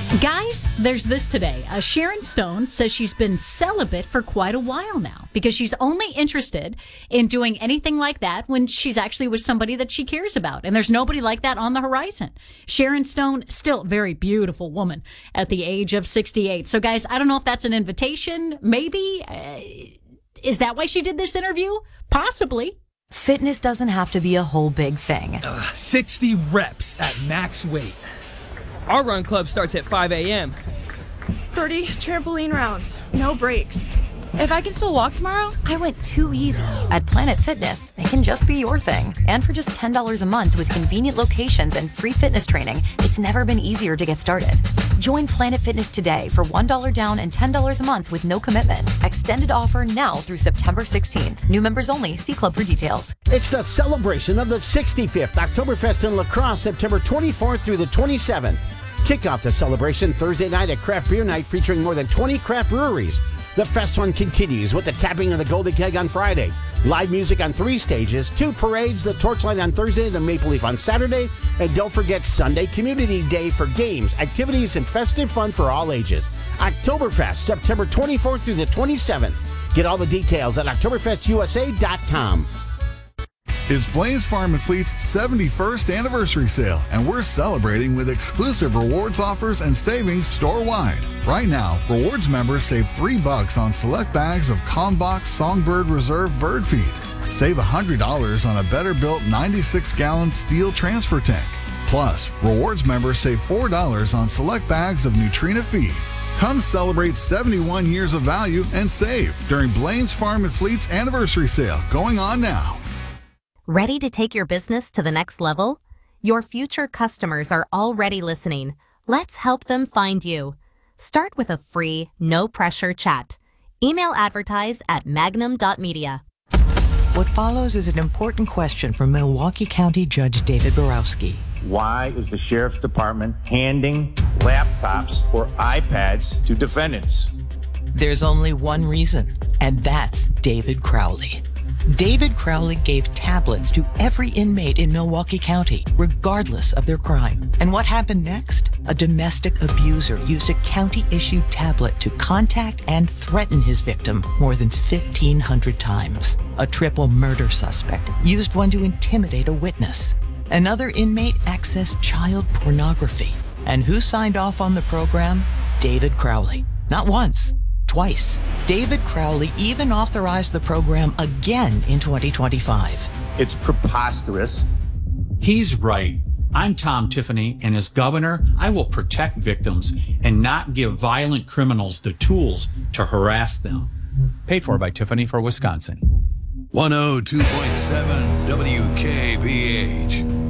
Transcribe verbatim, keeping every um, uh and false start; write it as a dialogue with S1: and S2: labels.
S1: Guys, there's this today. Uh, Sharon Stone says she's been celibate for quite a while now because she's only interested in doing anything like that when she's actually with somebody that she cares about. And there's nobody like that on the horizon. Sharon Stone, still a very beautiful woman at the age of sixty-eight. So, guys, I don't know if that's an invitation. Maybe. Uh, is that why she did this interview? Possibly.
S2: Fitness doesn't have to be a whole big thing.
S3: Uh, sixty reps at max weight. Our run club starts at five a.m.
S4: thirty trampoline rounds, no breaks.
S5: If I can still walk tomorrow?
S2: I went too easy. At Planet Fitness, it can just be your thing. And for just ten dollars a month with convenient locations and free fitness training, it's never been easier to get started. Join Planet Fitness today for one dollar down and ten dollars a month with no commitment. Extended offer now through September sixteenth. New members only. See club for details.
S6: It's the celebration of the sixty-fifth Oktoberfest in La Crosse, September twenty-fourth through the twenty-seventh. Kick off the celebration Thursday night at Craft Beer Night featuring more than twenty craft breweries. The fest fun continues with the tapping of the Golden Keg on Friday. Live music on three stages, two parades, the Torchlight on Thursday, the Maple Leaf on Saturday, and don't forget Sunday Community Day for games, activities, and festive fun for all ages. Oktoberfest, September twenty-fourth through the twenty-seventh. Get all the details at oktoberfest u s a dot com.
S7: It's Blain's Farm and Fleet's seventy-first anniversary sale, and we're celebrating with exclusive rewards offers and savings store-wide. Right now, rewards members save three bucks on select bags of Combox Songbird Reserve bird feed. Save one hundred dollars on a better-built ninety-six gallon steel transfer tank. Plus, rewards members save four dollars on select bags of Nutrina feed. Come celebrate seventy-one years of value and save during Blain's Farm and Fleet's anniversary sale going on now.
S8: Ready to take your business to the next level? Your future customers are already listening. Let's help them find you. Start with a free, no-pressure chat. Email advertise at magnum dot media.
S9: What follows is an important question from Milwaukee County Judge David Borowski.
S10: Why is the Sheriff's Department handing laptops or iPads to defendants?
S9: There's only one reason, and that's David Crowley. David Crowley gave tablets to every inmate in Milwaukee County, regardless of their crime. And what happened next? A domestic abuser used a county-issued tablet to contact and threaten his victim more than fifteen hundred times. A triple murder suspect used one to intimidate a witness. Another inmate accessed child pornography. And who signed off on the program? David Crowley. Not once. Twice. David Crowley even authorized the program again in twenty twenty-five.
S10: It's preposterous.
S11: He's right. I'm Tom Tiffany, and as governor, I will protect victims and not give violent criminals the tools to harass them.
S12: Paid for by Tiffany for Wisconsin.
S13: one oh two point seven W K B H.